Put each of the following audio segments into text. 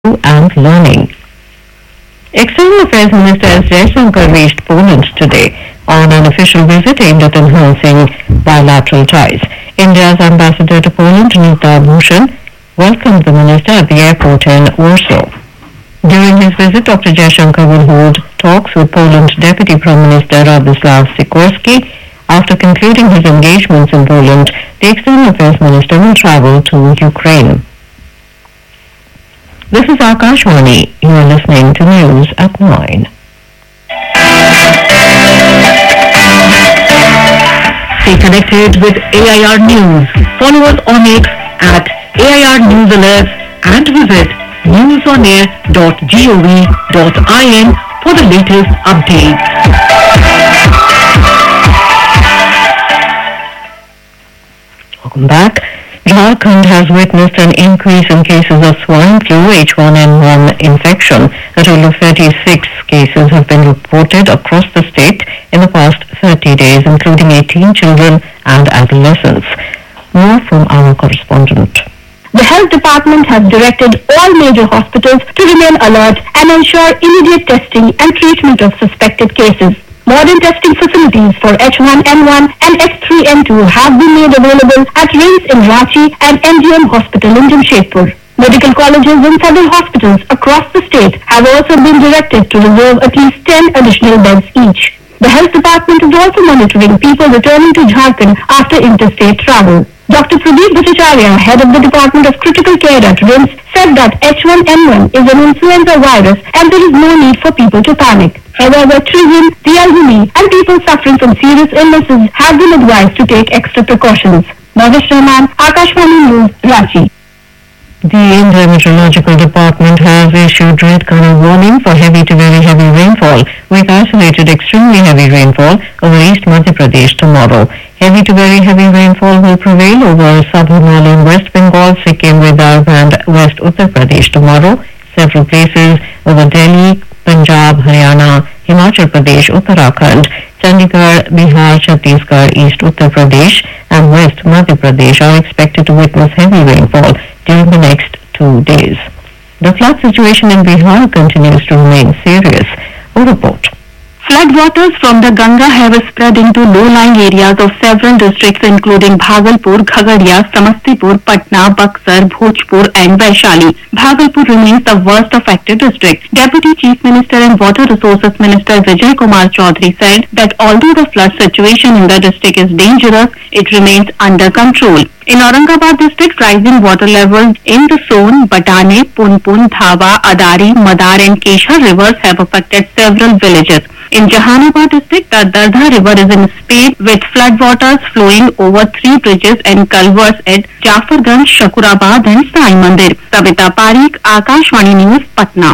and learning. External Affairs Minister S. Jaishankar reached Poland today on an official visit aimed at enhancing bilateral ties. India's ambassador to Poland, Nita Bhushan, welcomed the minister at the airport in Warsaw. During his visit, Dr. Jaishankar will hold talks with Poland's Deputy Prime Minister Radoslaw Sikorski. After concluding his engagements in Poland, the External Affairs Minister will travel to Ukraine. This is Akashvani. You are listening to news at 9. Stay connected with AIR News. Follow us on X at AIR News Alerts and visit newsonair.gov.in for the latest updates. Welcome back. Jharkhand has witnessed an increase in cases of swine flu H1N1 infection. A total of 36 cases have been reported across the state in the past 30 days, including 18 children and adolescents. More from our correspondent. The Health Department has directed all major hospitals to remain alert and ensure immediate testing and treatment of suspected cases. Modern testing facilities for H1N1 and H3N2 have been made available at RIMS in Ranchi and MGM Hospital in Jamshedpur. Medical colleges and several hospitals across the state have also been directed to reserve at least 10 additional beds each. The Health Department is also monitoring people returning to Jharkhand after interstate travel. Dr. Pradeep Bhattacharya, head of the Department of Critical Care at RIMS, said that H1N1 is an influenza virus and there is no need for people to panic. However, children, the elderly, and people suffering from serious illnesses have been advised to take extra precautions. Navish Rahman, Akashvani News, Ranchi. The India Meteorological Department has issued red color warning for heavy to very heavy rainfall with isolated extremely heavy rainfall over East Madhya Pradesh tomorrow. Heavy to very heavy rainfall will prevail over sub-Himalayan West Bengal, Sikkim, Vidarbha and West Uttar Pradesh tomorrow. Several places over Delhi, Punjab, Haryana, Himachal Pradesh, Uttarakhand, Chandigarh, Bihar, Chhattisgarh, East Uttar Pradesh and West Madhya Pradesh are expected to witness heavy rainfall during the next 2 days. The flood situation in Bihar continues to remain serious. A report. Floodwaters from the Ganga have spread into low-lying areas of several districts including Bhagalpur, Khagaria, Samastipur, Patna, Buxar, Bhojpur and Vaishali. Bhagalpur remains the worst affected district. Deputy Chief Minister and Water Resources Minister Vijay Kumar Chaudhary said that although the flood situation in the district is dangerous, it remains under control. In Aurangabad district, rising water levels in the Son, Batane, Punpun, Dhaba, Adari, Madar and Kesha rivers have affected several villages. In Jahanabad district, the Dardha river is in spate with floodwaters flowing over 3 bridges and culverts at Jafarganj, Shakurabad and Sai Mandir. Savita Parikh, Akashvani News, Patna.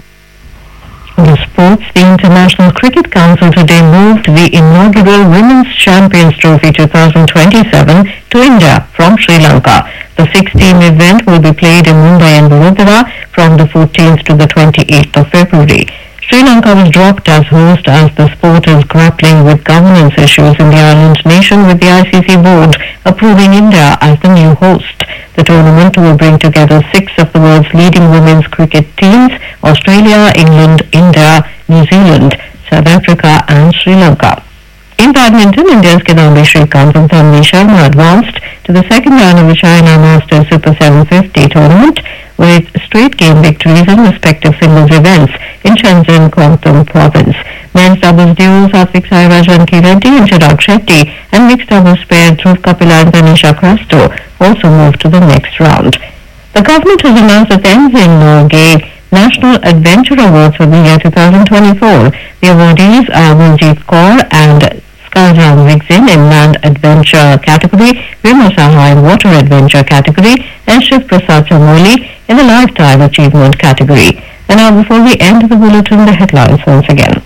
In sports, the International Cricket Council today moved the inaugural Women's Champions Trophy 2027 to India from Sri Lanka. The 6-team event will be played in Mumbai and Vadodara from the 14th to the 28th of February. Sri Lanka was dropped as host as the sport is grappling with governance issues in the island nation, with the ICC board approving India as the new host. The tournament will bring together 6 of the world's leading women's cricket teams: Australia, England, India, New Zealand, South Africa and Sri Lanka. In badminton, India's Kidambi Srikanth and Tanvi Sharma advanced to the second round of the China Masters Super 750 tournament with straight game victories in respective singles events in Shenzhen, Guangdong province. Men's doubles duo Satvik Sairaj and Reddy and Chirag Shetty and mixed doubles pair Dhruv Kapila and Tanisha Crasto also moved to the next round. The government has announced that Tenzing Norgay National Adventure Awards for the year 2024. The awardees are Manjeet Kaur and Skaljam Vixen in Land Adventure category, Vima Saha in Water Adventure category, and Shiv Prasad Chamoli in the Lifetime Achievement category. And now, before we end the bulletin, the headlines once again.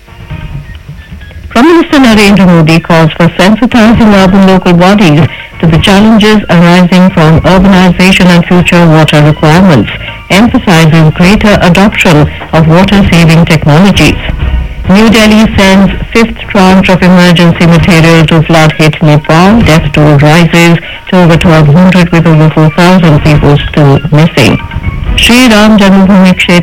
Prime Minister Narendra Modi calls for sensitizing urban local bodies to the challenges arising from urbanization and future water requirements, emphasizing greater adoption of water-saving technologies. New Delhi sends 5th tranche of emergency material to flood-hit Nepal. Death toll rises to over 1,200 with over 4,000 people still missing. Sri Ram Janmabhoomi Kshetra